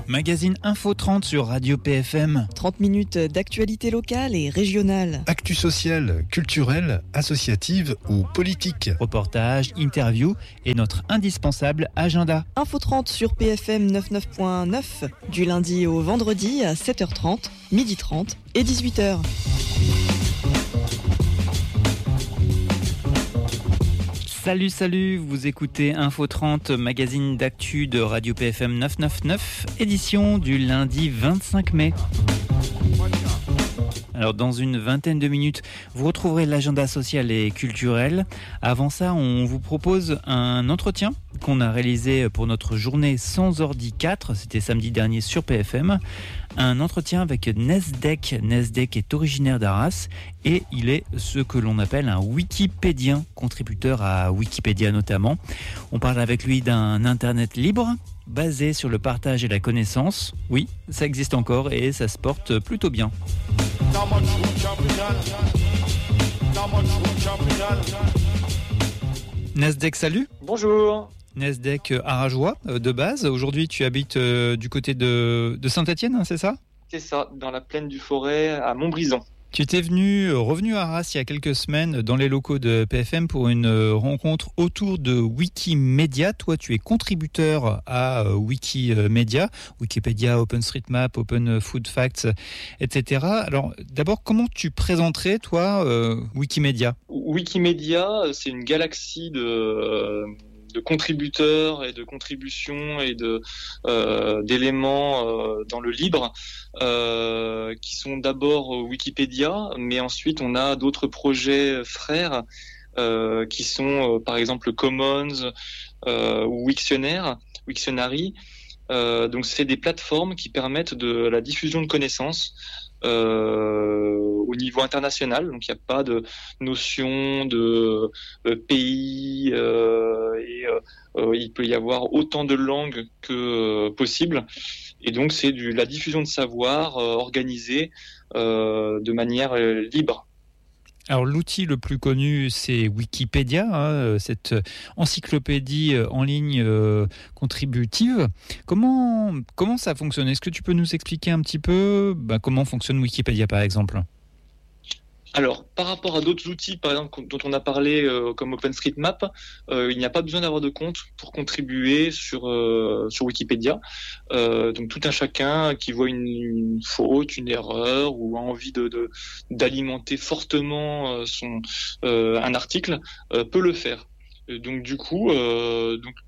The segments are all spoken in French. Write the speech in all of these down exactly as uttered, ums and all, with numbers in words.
Magazine Info trente sur Radio P F M. trente minutes d'actualité locale et régionale. Actu sociale, culturelle, associative ou politique. Reportages, interviews et notre indispensable agenda. Info trente sur P F M quatre-vingt-neuf point neuf du lundi au vendredi à sept heures trente, midi trente et dix-huit heures. Salut, salut, vous écoutez Info trente, magazine d'actu de Radio P F M neuf cent quatre-vingt-neuf, édition du lundi vingt-cinq mai. Alors dans une vingtaine de minutes, vous retrouverez l'agenda social et culturel. Avant ça, on vous propose un entretien qu'on a réalisé pour notre journée sans ordi quatre, c'était samedi dernier sur P F M. Un entretien avec Nesdek. Nesdek est originaire d'Arras et il est ce que l'on appelle un wikipédien, contributeur à Wikipédia notamment. On parle avec lui d'un internet libre, basé sur le partage et la connaissance. Oui, ça existe encore et ça se porte plutôt bien. Nesdek, salut. Bonjour. Nesdek Arageois de base. Aujourd'hui, tu habites du côté de, de Saint-Étienne, hein, c'est ça ? C'est ça, dans la plaine du Forêt, à Montbrison. Tu étais venu, revenu à Arras il y a quelques semaines dans les locaux de P F M pour une rencontre autour de Wikimedia. Toi, tu es contributeur à Wikimedia, Wikipédia, OpenStreetMap, Open Food Facts, et cetera. Alors, d'abord, comment tu présenterais, toi, euh, Wikimedia ? Wikimedia, c'est une galaxie de... de contributeurs et de contributions et de euh, d'éléments euh, dans le libre euh, qui sont d'abord Wikipédia, mais ensuite on a d'autres projets frères euh, qui sont euh, par exemple Commons euh, ou Wiktionnaire, Wiktionary. Euh, donc c'est des plateformes qui permettent de la diffusion de connaissances Euh, au niveau international, donc il n'y a pas de notion de euh, pays euh, et euh, il peut y avoir autant de langues que euh, possible, et donc c'est du, la diffusion de savoir euh, organisée euh, de manière euh, libre. Alors l'outil le plus connu, c'est Wikipédia, hein, cette encyclopédie en ligne euh, contributive. Comment, comment ça fonctionne ? Est-ce que tu peux nous expliquer un petit peu bah, comment fonctionne Wikipédia par exemple ? Alors, par rapport à d'autres outils, par exemple, dont on a parlé, euh, comme OpenStreetMap, euh, il n'y a pas besoin d'avoir de compte pour contribuer sur euh, sur Wikipédia. Euh, donc, tout un chacun qui voit une, une faute, une erreur ou a envie de, de d'alimenter fortement euh, son euh, un article euh, peut le faire. Et donc, du coup, euh, donc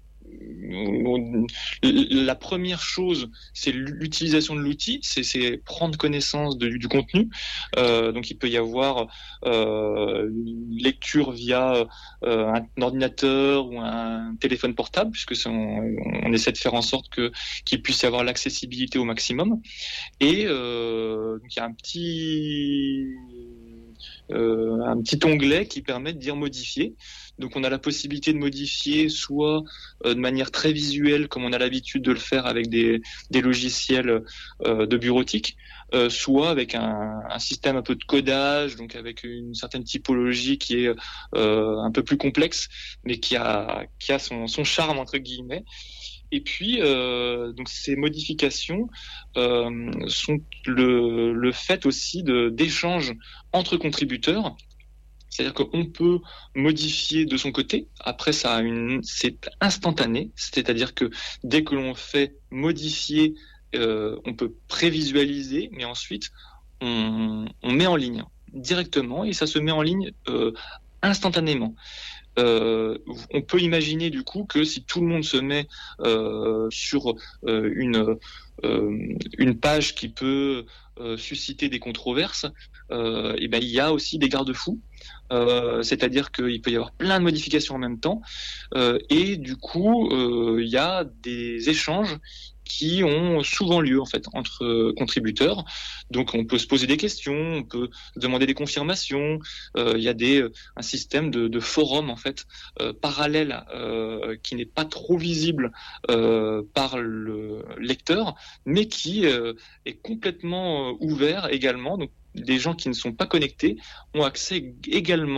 la première chose, c'est l'utilisation de l'outil, c'est, c'est prendre connaissance de, du contenu. Euh, donc il peut y avoir euh, une lecture via euh, un ordinateur ou un téléphone portable, puisque c'est, on, on essaie de faire en sorte que qu'il puisse y avoir l'accessibilité au maximum. Et euh, donc il y a un petit euh, un petit onglet qui permet de dire modifier. Donc on a la possibilité de modifier soit euh, de manière très visuelle, comme on a l'habitude de le faire avec des, des logiciels euh, de bureautique, euh, soit avec un, un système un peu de codage, donc avec une certaine typologie qui est euh, un peu plus complexe, mais qui a, qui a son, son charme entre guillemets. Et puis, euh, donc ces modifications euh, sont le, le fait aussi de, d'échanges entre contributeurs. C'est-à-dire qu'on peut modifier de son côté. Après, ça a une, c'est instantané. C'est-à-dire que dès que l'on fait modifier, euh, on peut prévisualiser, mais ensuite on, on met en ligne directement et ça se met en ligne euh, instantanément. Euh, on peut imaginer du coup que si tout le monde se met euh, sur euh, une euh, une page qui peut euh, susciter des controverses, euh, et ben il y a aussi des garde-fous. Euh, c'est-à-dire qu'il peut y avoir plein de modifications en même temps, euh, et du coup euh, il y a des échanges qui ont souvent lieu en fait entre euh, contributeurs. Donc on peut se poser des questions, on peut demander des confirmations. Euh, il y a des euh, un système de, de forum en fait euh, parallèle euh, qui n'est pas trop visible euh, par le lecteur, mais qui euh, est complètement euh, ouvert également. Donc les gens qui ne sont pas connectés ont accès également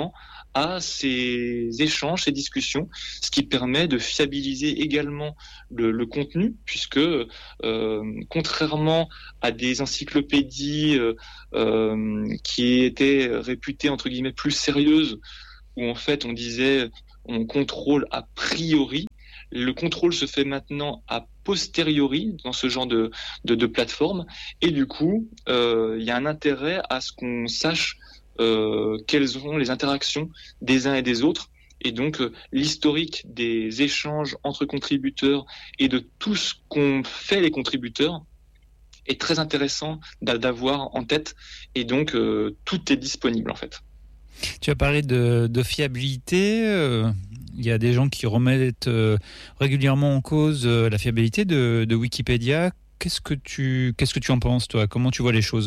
à ces échanges, ces discussions, ce qui permet de fiabiliser également le, le contenu, puisque euh, contrairement à des encyclopédies euh, euh, qui étaient réputées entre guillemets plus sérieuses, où en fait on disait on contrôle a priori, le contrôle se fait maintenant a posteriori dans ce genre de, de, de plateforme, et du coup euh, il y a un intérêt à ce qu'on sache Euh, quelles sont les interactions des uns et des autres, et donc euh, l'historique des échanges entre contributeurs et de tout ce qu'ont fait les contributeurs est très intéressant d'avoir en tête, et donc euh, tout est disponible en fait. Tu as parlé de, de fiabilité, euh, il y a des gens qui remettent euh, régulièrement en cause euh, la fiabilité de, de Wikipédia. Qu'est-ce que tu, qu'est-ce que tu en penses, toi ? Comment tu vois les choses ?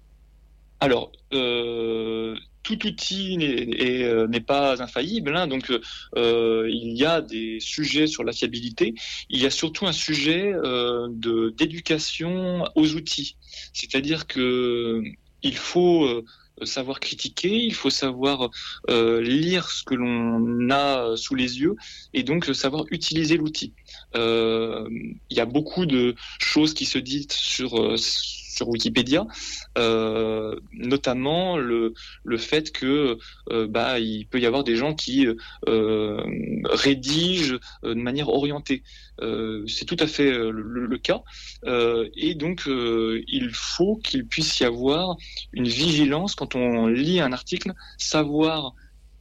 Alors, euh, tout outil n'est, est, euh, n'est pas infaillible, hein, donc euh, il y a des sujets sur la fiabilité. Il y a surtout un sujet euh, de d'éducation aux outils, c'est-à-dire que il faut euh, savoir critiquer, il faut savoir euh, lire ce que l'on a sous les yeux, et donc savoir utiliser l'outil. Euh, il y a beaucoup de choses qui se disent sur euh, sur Wikipédia, euh, notamment le le fait que euh, bah il peut y avoir des gens qui euh, rédigent de manière orientée. Euh, c'est tout à fait le, le cas, euh, et donc euh, il faut qu'il puisse y avoir une vigilance quand on lit un article, savoir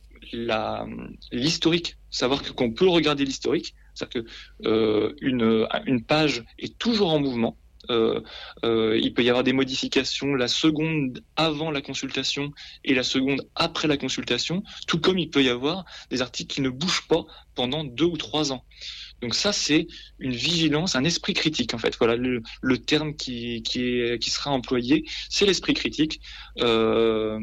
la l'historique, savoir que qu'on peut regarder l'historique, c'est-à-dire que euh, une une page est toujours en mouvement. Euh, euh, il peut y avoir des modifications la seconde avant la consultation et la seconde après la consultation, tout comme il peut y avoir des articles qui ne bougent pas pendant deux ou trois ans. Donc ça, c'est une vigilance, un esprit critique en fait. Voilà le, le terme qui, qui, est, qui sera employé, c'est l'esprit critique. Euh,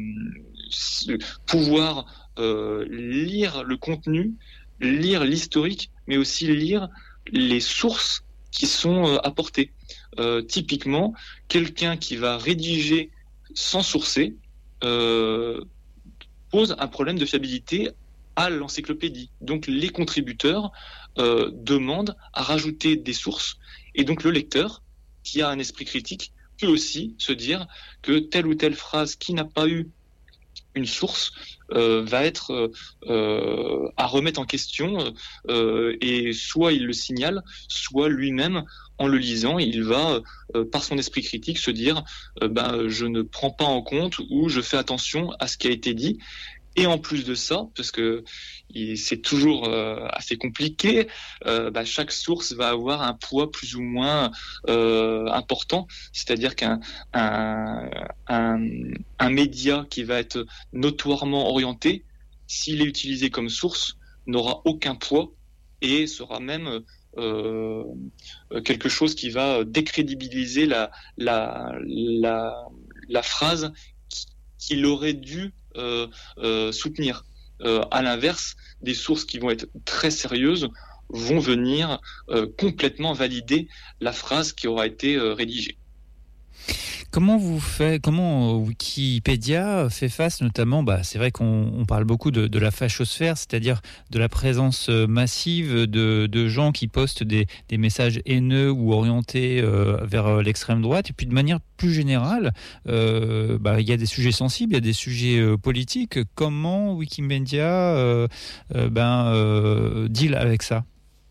pouvoir euh, lire le contenu, lire l'historique, mais aussi lire les sources qui sont euh, apportées. Euh, typiquement, quelqu'un qui va rédiger sans sourcer euh, pose un problème de fiabilité à l'encyclopédie. Donc les contributeurs euh, demandent à rajouter des sources, et donc le lecteur, qui a un esprit critique, peut aussi se dire que telle ou telle phrase qui n'a pas eu une source euh, va être euh, à remettre en question, euh, et soit il le signale, soit lui-même, en le lisant, il va, euh, par son esprit critique, se dire euh, ben, je ne prends pas en compte, ou je fais attention à ce qui a été dit. Et en plus de ça, parce que c'est toujours euh, assez compliqué, euh, bah, chaque source va avoir un poids plus ou moins euh, important. C'est-à-dire qu'un un, un, un média qui va être notoirement orienté, s'il est utilisé comme source, n'aura aucun poids et sera même euh, quelque chose qui va décrédibiliser la, la, la, la phrase qu'il aurait dû euh, euh, soutenir. Euh, à l'inverse, des sources qui vont être très sérieuses vont venir euh, complètement valider la phrase qui aura été euh, rédigée. Comment vous faites, comment Wikipédia fait face notamment, bah, c'est vrai qu'on on parle beaucoup de, de la fachosphère, c'est-à-dire de la présence massive de, de gens qui postent des, des messages haineux ou orientés euh, vers l'extrême droite, et puis de manière plus générale, euh, bah, il y a des sujets sensibles, il y a des sujets euh, politiques. Comment Wikipédia euh, euh, ben, euh, deal avec ça ?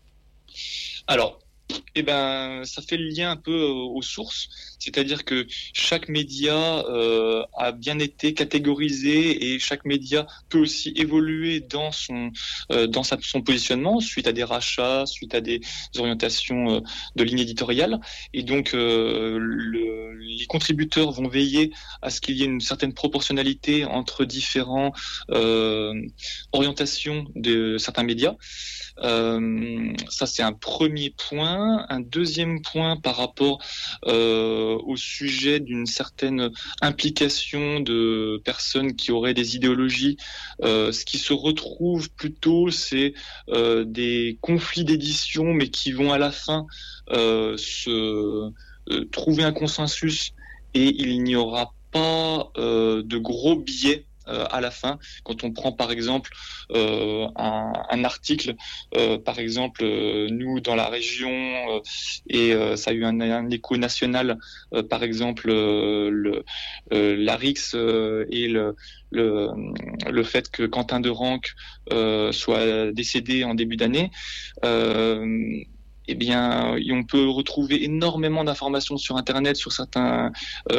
Alors, eh ben, ça fait le lien un peu aux sources, c'est-à-dire que chaque média euh, a bien été catégorisé, et chaque média peut aussi évoluer dans son euh, dans sa, son positionnement suite à des rachats, suite à des orientations euh, de ligne éditoriale, et donc euh, le, les contributeurs vont veiller à ce qu'il y ait une certaine proportionnalité entre différents euh, orientations de certains médias. Euh, ça, c'est un premier point. Un deuxième point par rapport euh, au sujet d'une certaine implication de personnes qui auraient des idéologies. Euh, ce qui se retrouve plutôt, c'est euh, des conflits d'édition, mais qui vont à la fin euh, se euh, trouver un consensus, et il n'y aura pas euh, de gros biais euh, à la fin. Quand on prend par exemple euh, un, un article, euh, par exemple euh, nous dans la région, euh, et euh, ça a eu un, un écho national, euh, par exemple euh, le, euh, l'A R I X euh, et le, le, le fait que Quentin de Ranc euh, soit décédé en début d'année. Euh, Eh bien, on peut retrouver énormément d'informations sur Internet, sur certains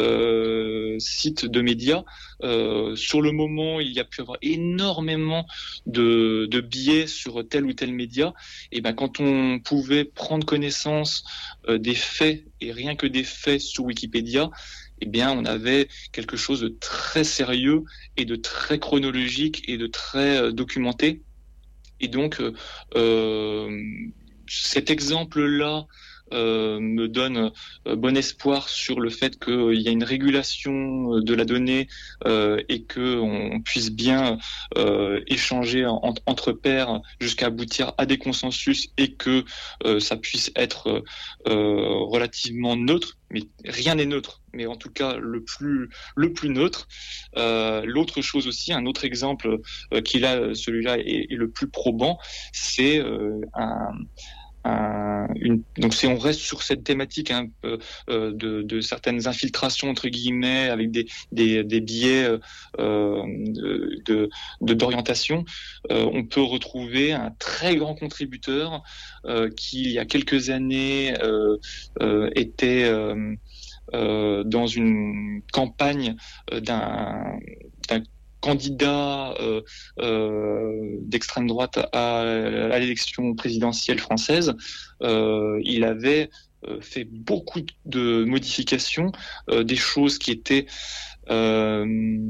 euh, sites de médias. Euh, sur le moment, il y a pu avoir énormément de, de biais sur tel ou tel média. Et ben, quand on pouvait prendre connaissance euh, des faits, et rien que des faits sur Wikipédia, eh bien, on avait quelque chose de très sérieux et de très chronologique et de très euh, documenté. Et donc, euh, cet exemple-là euh, me donne euh, bon espoir sur le fait qu'il y a une régulation de la donnée euh, et qu'on puisse bien euh, échanger en, entre pairs jusqu'à aboutir à des consensus et que euh, ça puisse être euh, relativement neutre. Mais rien n'est neutre, mais en tout cas le plus le plus neutre. Euh, l'autre chose aussi, un autre exemple euh, qui là, celui-là est, est le plus probant, c'est euh, un Un, une, donc si on reste sur cette thématique hein, euh, de, de certaines infiltrations entre guillemets avec des, des, des biais euh, de, de, d'orientation, euh, on peut retrouver un très grand contributeur euh, qui il y a quelques années euh, euh, était euh, euh, dans une campagne d'un, d'un candidat euh, euh, d'extrême droite à, à l'élection présidentielle française. Euh, il avait euh, fait beaucoup de modifications, euh, des choses qui étaient euh,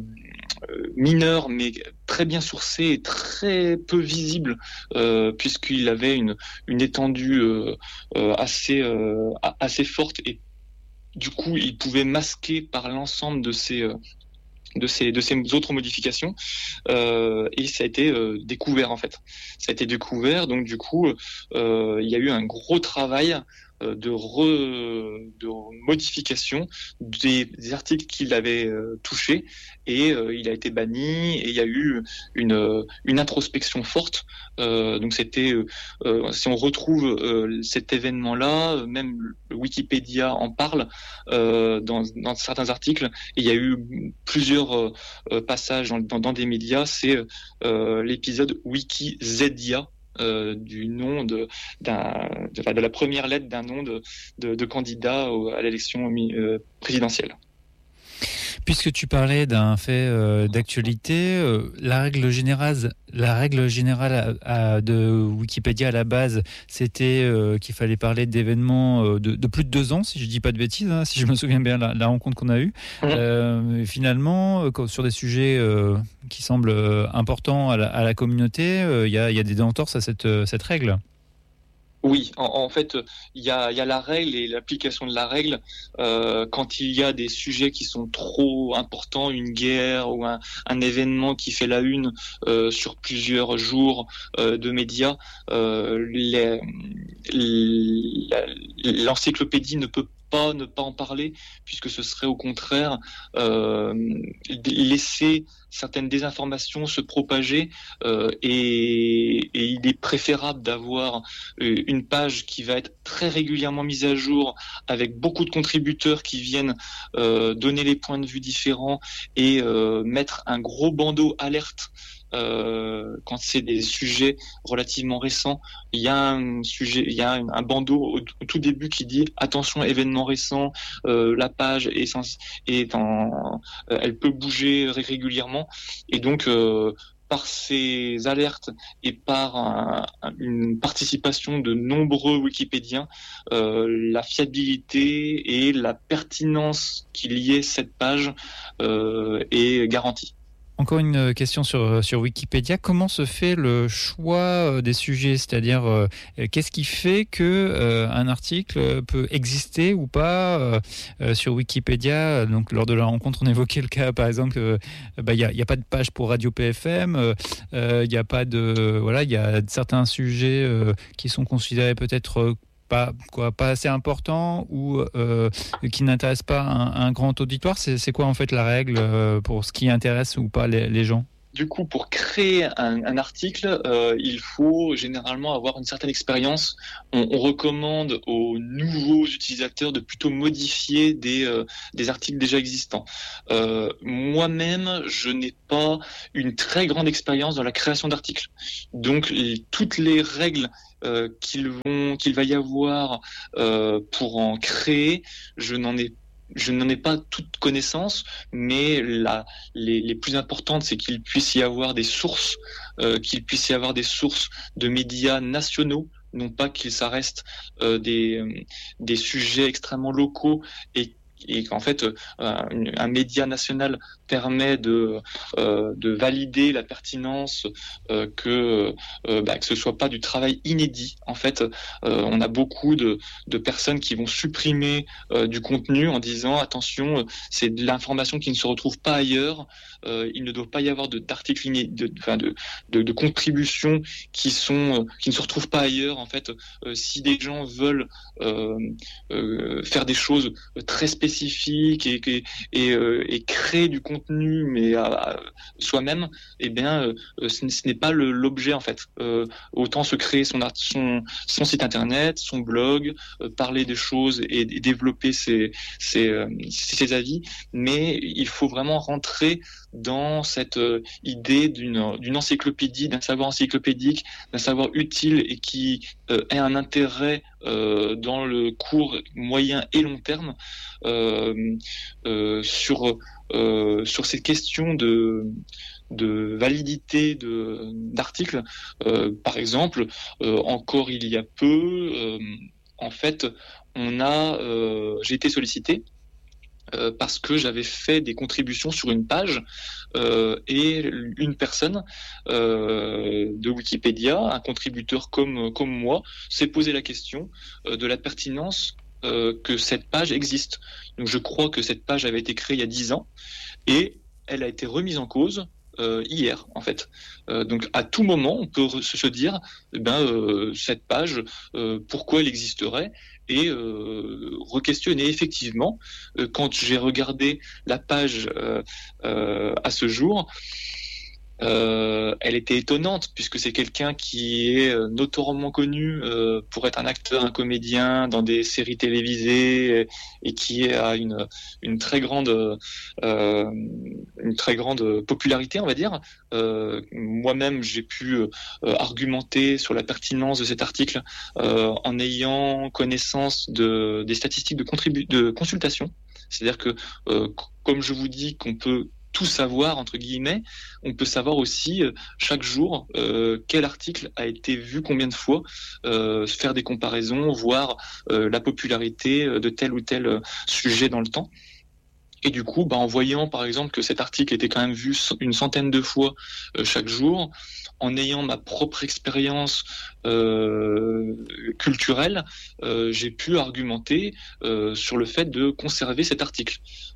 mineures mais très bien sourcées et très peu visibles euh, puisqu'il avait une, une étendue euh, euh, assez, euh, assez forte et du coup il pouvait masquer par l'ensemble de ces euh, de ces de ces autres modifications euh, et ça a été euh, découvert en fait ça a été découvert donc du coup euh, il y a eu un gros travail euh, de re, de modification des, des articles qu'il avait euh, touchés et euh, il a été banni et il y a eu une une introspection forte euh, donc c'était euh, si on retrouve euh, cet événement là même Wikipédia en parle euh, dans dans certains articles et il y a eu plusieurs euh, passages dans, dans dans des médias c'est euh, l'épisode Wikizedia Euh, du nom de, d'un, de, de la première lettre d'un nom de, de, de candidat au, à l'élection euh, présidentielle. Puisque tu parlais d'un fait euh, d'actualité, euh, la règle générale, la règle générale à, à, de Wikipédia à la base, c'était euh, qu'il fallait parler d'événements euh, de, de plus de deux ans, si je dis pas de bêtises, hein, si je me souviens bien la, la rencontre qu'on a eue. Mmh. Euh, finalement, euh, sur des sujets euh, qui semblent euh, importants à la, à la communauté, il euh, y, a, y a des entorses à cette, cette règle. Oui, en, en fait, il y a, y a la règle et l'application de la règle. Euh, quand il y a des sujets qui sont trop importants, une guerre ou un, un événement qui fait la une euh, sur plusieurs jours euh, de médias, euh, les, les, l'encyclopédie ne peut pas ne pas en parler, puisque ce serait au contraire euh, laisser certaines désinformations se propager euh, et, et il est préférable d'avoir une page qui va être très régulièrement mise à jour avec beaucoup de contributeurs qui viennent euh, donner les points de vue différents et euh, mettre un gros bandeau alerte Euh, quand c'est des sujets relativement récents, il y a un sujet, il y a un bandeau au, au tout début qui dit attention événement récent, euh, la page est, sens, est en, euh, elle peut bouger régulièrement et donc euh, par ces alertes et par un, une participation de nombreux Wikipédiens, euh, la fiabilité et la pertinence qu'il y ait cette page euh, est garantie. Encore une question sur, sur Wikipédia. Comment se fait le choix des sujets ? C'est-à-dire, euh, qu'est-ce qui fait qu'un euh, article peut exister ou pas euh, sur Wikipédia ? Donc, lors de la rencontre, on évoquait le cas, par exemple, il euh, bah, n'y a, y a pas de page pour Radio P F M, il euh, n'y a pas de... Voilà, il y a certains sujets euh, qui sont considérés peut-être pas, quoi, pas assez important ou euh, qui n'intéresse pas un, un grand auditoire? C'est, c'est quoi en fait la règle euh, pour ce qui intéresse ou pas les, les gens? Du coup, pour créer un, un article, euh, il faut généralement avoir une certaine expérience. On, on recommande aux nouveaux utilisateurs de plutôt modifier des, euh, des articles déjà existants. Euh, moi-même, je n'ai pas une très grande expérience dans la création d'articles. Donc, les, toutes les règles euh, qu'il, vont, qu'il va y avoir euh, pour en créer, je n'en ai Je n'en ai pas toute connaissance, mais la, les, les plus importantes, c'est qu'il puisse y avoir des sources, euh, qu'il puisse y avoir des sources de médias nationaux, non pas qu'il ça reste euh, des, des sujets extrêmement locaux et et qu'en fait euh, un, un média national permet de euh, de valider la pertinence euh, que euh, bah, que ce soit pas du travail inédit. En fait, euh, on a beaucoup de de personnes qui vont supprimer euh, du contenu en disant attention, c'est de l'information qui ne se retrouve pas ailleurs. Euh, il ne doit pas y avoir de d'articles inédits, de enfin de, de de contributions qui sont qui ne se retrouvent pas ailleurs. En fait, euh, si des gens veulent euh, euh, faire des choses très spécifiques spécifique et, et, et, euh, et créer du contenu mais à, à soi-même, eh bien euh, ce, ce n'est pas le, l'objet en fait. Euh, autant se créer son, son, son site internet, son blog, euh, parler des choses et, et développer ses, ses, euh, ses avis, mais il faut vraiment rentrer dans cette euh, idée d'une, d'une encyclopédie, d'un savoir encyclopédique, d'un savoir utile et qui euh, ait un intérêt euh, dans le court, moyen et long terme euh, euh, sur euh, sur ces questions de de validité de d'articles. Euh, par exemple, euh, encore il y a peu, euh, en fait, on a euh, j'ai été sollicité Euh, parce que j'avais fait des contributions sur une page euh, et une personne euh, de Wikipédia, un contributeur comme comme moi, s'est posé la question euh, de la pertinence euh, que cette page existe. Donc je crois que cette page avait été créée il y a dix ans et elle a été remise en cause euh, hier en fait. Euh, donc à tout moment on peut re- se dire eh ben euh, cette page euh, pourquoi elle existerait et euh, re-questionner effectivement euh, quand j'ai regardé la page euh, euh, à ce jour. Euh, elle était étonnante puisque c'est quelqu'un qui est euh, notoirement connu euh, pour être un acteur, un comédien dans des séries télévisées et, et qui a une une très grande euh, une très grande popularité, on va dire. Euh, moi-même, j'ai pu euh, argumenter sur la pertinence de cet article euh, en ayant connaissance de des statistiques de contribu- de consultation. C'est-à-dire que euh, comme je vous dis qu'on peut tout savoir entre guillemets, on peut savoir aussi euh, chaque jour euh, quel article a été vu combien de fois, euh, faire des comparaisons, voir euh, la popularité de tel ou tel euh, sujet dans le temps. Et du coup, bah, en voyant par exemple que cet article était quand même vu une centaine de fois euh, chaque jour, en ayant ma propre expérience euh, culturelle, euh, j'ai pu argumenter euh, sur le fait de conserver cet article.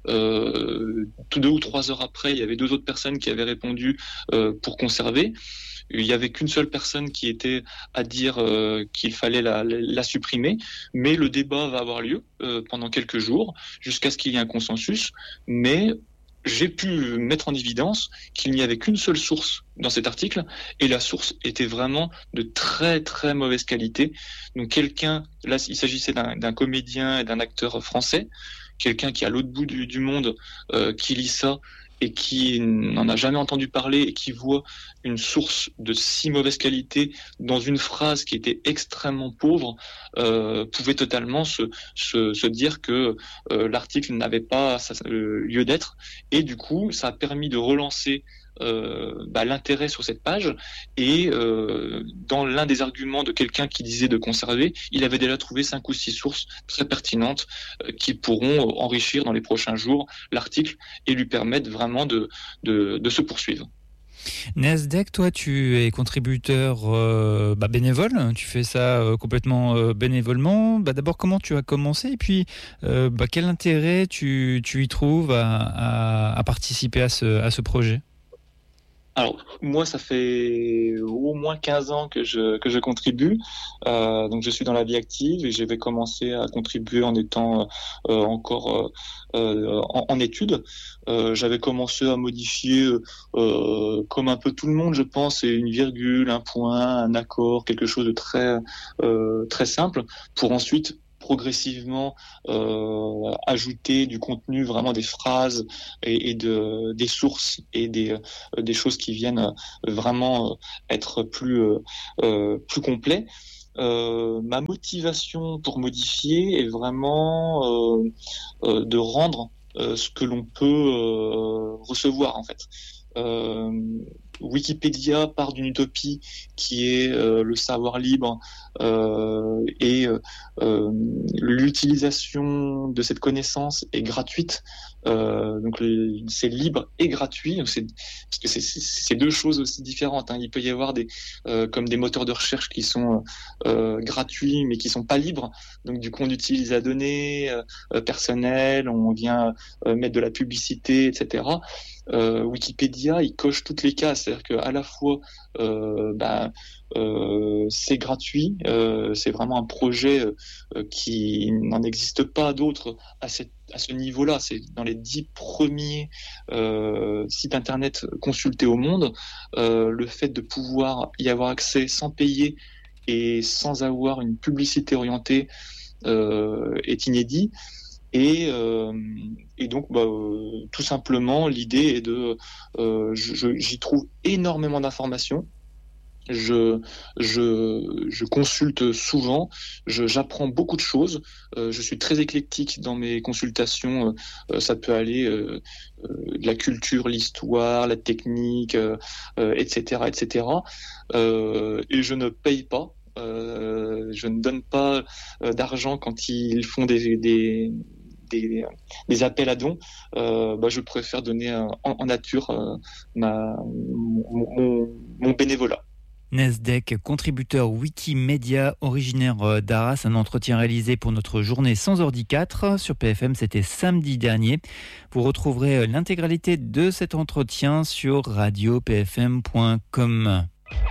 Euh, deux ou trois heures après, il y avait deux autres personnes qui avaient répondu euh, pour conserver. Il n'y avait qu'une seule personne qui était à dire euh, qu'il fallait la, la supprimer, mais le débat va avoir lieu euh, pendant quelques jours jusqu'à ce qu'il y ait un consensus. Mais j'ai pu mettre en évidence qu'il n'y avait qu'une seule source dans cet article et la source était vraiment de très très mauvaise qualité. Donc quelqu'un, là il s'agissait d'un, d'un comédien et d'un acteur français, quelqu'un qui est à l'autre bout du, du monde euh, qui lit ça et qui n'en a jamais entendu parler et qui voit une source de si mauvaise qualité dans une phrase qui était extrêmement pauvre, euh, pouvait totalement se, se, se dire que euh, l'article n'avait pas sa, euh, lieu d'être. Et du coup, ça a permis de relancer euh, bah, l'intérêt sur cette page. Et euh, dans l'un des arguments de quelqu'un qui disait de conserver, il avait déjà trouvé cinq ou six sources très pertinentes euh, qui pourront enrichir dans les prochains jours l'article et lui permettre vraiment de, de, de se poursuivre. Nasdaq, toi, tu es contributeur euh, bah, bénévole, tu fais ça euh, complètement euh, bénévolement. Bah, d'abord, comment tu as commencé et puis euh, bah, quel intérêt tu, tu y trouves à, à, à participer à ce, à ce projet ? Alors, moi, ça fait au moins quinze ans que je, que je contribue. Euh, donc, je suis dans la vie active et j'avais commencé à contribuer en étant euh, encore euh, en, en études. Euh, j'avais commencé à modifier, euh, comme un peu tout le monde, je pense, une virgule, un point, un accord, quelque chose de très, euh, très simple, pour ensuite progressivement euh, ajouter du contenu, vraiment des phrases et, et de, des sources et des, euh, des choses qui viennent vraiment être plus, euh, plus complets. Euh, ma motivation pour modifier est vraiment euh, euh, de rendre euh, ce que l'on peut euh, recevoir en fait. Euh, Wikipédia part d'une utopie qui est euh, le savoir libre euh, et euh, l'utilisation de cette connaissance est gratuite. Euh, donc c'est libre et gratuit, donc c'est, parce que c'est, c'est deux choses aussi différentes. Hein. Il peut y avoir des euh, comme des moteurs de recherche qui sont euh, gratuits mais qui sont pas libres. Donc du coup on utilise la donnée euh, personnelle, on vient euh, mettre de la publicité, et cetera. Euh, Wikipédia, il coche toutes les cases, c'est-à-dire qu'à la fois euh, bah, euh, c'est gratuit, euh, c'est vraiment un projet euh, qui n'en existe pas d'autres à, cette, à ce niveau-là. C'est dans les dix premiers euh, sites internet consultés au monde. Euh, le fait de pouvoir y avoir accès sans payer et sans avoir une publicité orientée euh, est inédit. Et, euh, et donc, bah, euh, tout simplement, l'idée est de, euh, je, j'y trouve énormément d'informations. Je, je, je consulte souvent. Je, j'apprends beaucoup de choses. Euh, je suis très éclectique dans mes consultations. Euh, ça peut aller euh, euh, de la culture, l'histoire, la technique, euh, euh, et cetera, et cetera. Euh, et je ne paye pas. Euh, je ne donne pas euh, d'argent quand ils font des, des Des, des appels à dons, euh, bah, je préfère donner euh, en, en nature euh, ma, mon, mon, mon bénévolat. Nesdeck, contributeur Wikimédia, originaire d'Arras, un entretien réalisé pour notre journée sans ordi quatre sur P F M, c'était samedi dernier. Vous retrouverez l'intégralité de cet entretien sur radio p f m point com.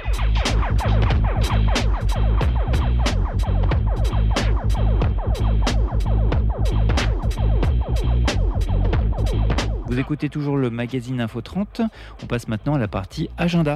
Vous écoutez toujours le magazine Info trente. On passe maintenant à la partie agenda.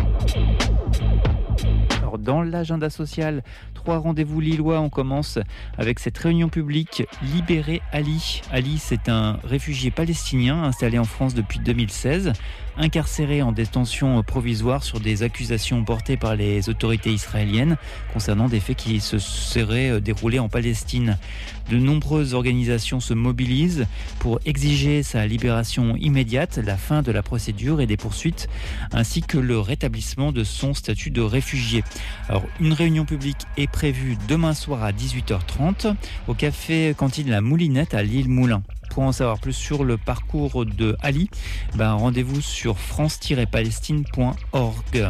Alors, dans l'agenda social, trois rendez-vous lillois. On commence avec cette réunion publique Libérer Ali. Ali, c'est un réfugié palestinien installé en France depuis deux mille seize, incarcéré en détention provisoire sur des accusations portées par les autorités israéliennes concernant des faits qui se seraient déroulés en Palestine. De nombreuses organisations se mobilisent pour exiger sa libération immédiate, la fin de la procédure et des poursuites, ainsi que le rétablissement de son statut de réfugié. Alors, une réunion publique est prévue demain soir à dix-huit heures trente au café cantine La Moulinette à Lille-Moulin. Pour en savoir plus sur le parcours de Ali, ben rendez-vous sur france tiret palestine point org.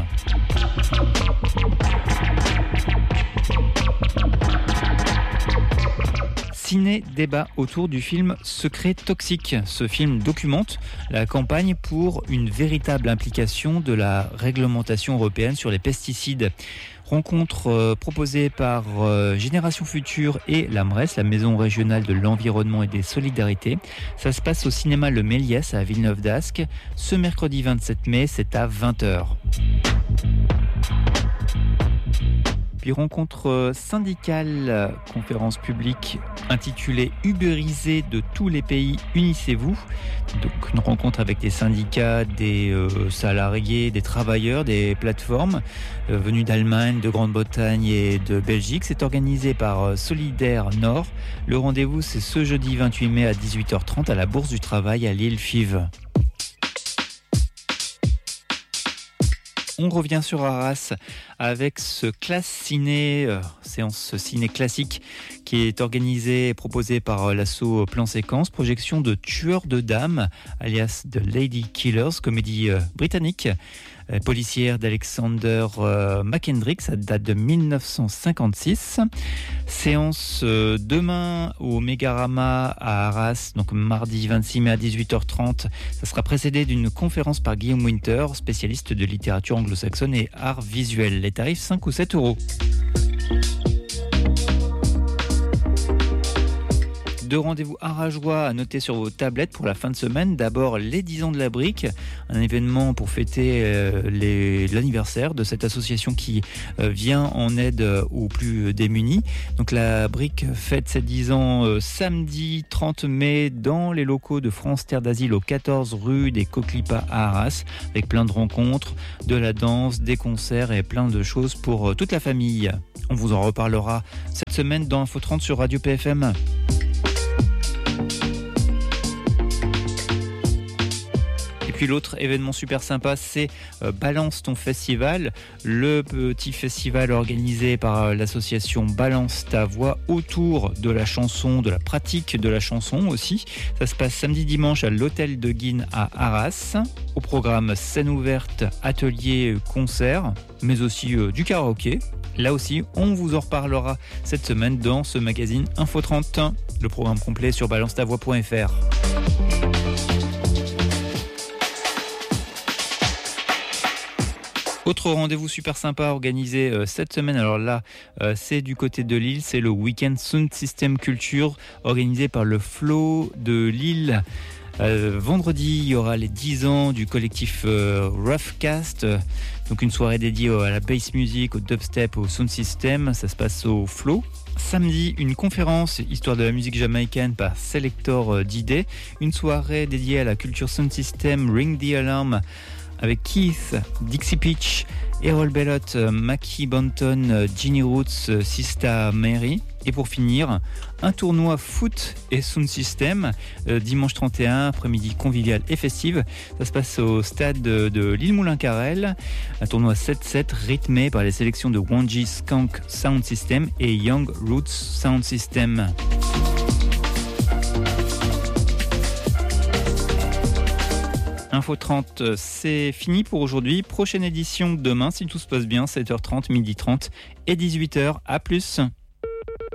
Ciné-débat autour du film Secret toxique. Ce film documente la campagne pour une véritable implication de la réglementation européenne sur les pesticides. Rencontre euh, proposée par euh, Génération Future et l'A M R E S, la Maison régionale de l'environnement et des solidarités. Ça se passe au cinéma Le Méliès à Villeneuve-d'Ascq. Ce mercredi vingt-sept mai, c'est à vingt heures. Puis rencontre syndicale, conférence publique intitulée Uberiser de tous les pays, unissez-vous. Donc une rencontre avec des syndicats, des euh, salariés, des travailleurs, des plateformes euh, venus d'Allemagne, de Grande-Bretagne et de Belgique. C'est organisé par euh, Solidaire Nord. Le rendez-vous, c'est ce jeudi vingt-huit mai à dix-huit heures trente à la Bourse du Travail à Lille-Fives. On revient sur Arras avec ce classe ciné, euh, séance ciné classique qui est organisée et proposée par l'asso Plan Séquence, projection de Tueurs de dames, alias The Lady Killers, comédie euh, britannique, euh, policière d'Alexander euh, McKendrick, ça date de dix-neuf cent cinquante-six. Séance euh, demain au Mégarama à Arras, donc mardi vingt-six mai à dix-huit heures trente. Ça sera précédé d'une conférence par Guillaume Winter, spécialiste de littérature anglo-saxonne et art visuel. Les tarifs cinq ou sept euros. Deux rendez-vous arageois à noter sur vos tablettes pour la fin de semaine. D'abord, les dix ans de la brique, un événement pour fêter euh, les, l'anniversaire de cette association qui euh, vient en aide aux plus démunis. Donc la brique fête ses dix ans euh, samedi trente mai dans les locaux de France Terre d'Asile au quatorze rue des Coquelipas à Arras, avec plein de rencontres, de la danse, des concerts et plein de choses pour euh, toute la famille. On vous en reparlera cette semaine dans Info trente sur Radio P F M. Puis l'autre événement super sympa, c'est euh, Balance ton festival, le petit festival organisé par l'association Balance ta voix autour de la chanson, de la pratique de la chanson aussi. Ça se passe samedi dimanche à l'hôtel de Guine à Arras. Au programme scène ouverte, atelier, concert, mais aussi euh, du karaoké. Là aussi, on vous en reparlera cette semaine dans ce magazine Info trente. Le programme complet sur balance ta voix point f r. Autre rendez-vous super sympa organisé euh, cette semaine, alors là euh, c'est du côté de Lille, c'est le Week-end Sound System Culture organisé par le Flow de Lille. Euh, vendredi, il y aura les dix ans du collectif euh, Roughcast, donc une soirée dédiée à la bass music, au dubstep, au sound system, ça se passe au Flow. Samedi, une conférence Histoire de la musique jamaïcaine par Selector D J, une soirée dédiée à la culture sound system, Ring the Alarm, avec Keith, Dixie Peach, Errol Bellot, Mackie Banton, Ginny Roots, Sista Mary. Et pour finir, un tournoi foot et sound system, euh, dimanche trente et un, après-midi convivial et festive. Ça se passe au stade de, de Lille-Moulin-Carrel. Un tournoi sept sept rythmé par les sélections de Wanji Skunk Sound System et Young Roots Sound System. Info trente, c'est fini pour aujourd'hui. Prochaine édition demain, si tout se passe bien, sept heures trente, midi trente et dix-huit heures. À plus.